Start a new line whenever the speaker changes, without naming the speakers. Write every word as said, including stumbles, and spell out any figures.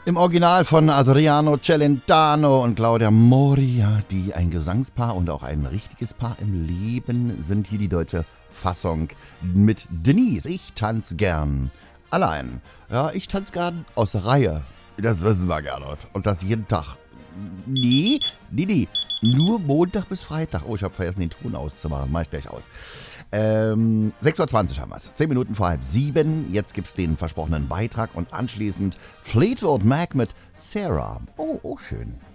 Im Original von Adriano Celentano und Claudia Moria, die ein Gesangspaar und auch ein richtiges Paar im Leben sind, hier die deutsche Fassung mit Denise. Ich tanz gern allein. Ja, ich tanz gern aus der Reihe. Das wissen wir, Gernot. Und das jeden Tag. Nee, nee, nee. Nur Montag bis Freitag. Oh, ich habe vergessen, den Ton auszumachen. Mach ich gleich aus. Ähm, sechs Uhr zwanzig haben wir es. zehn Minuten vor halb sieben. Jetzt gibt's den versprochenen Beitrag und anschließend Fleetwood Mac mit Sarah. Oh, oh, schön.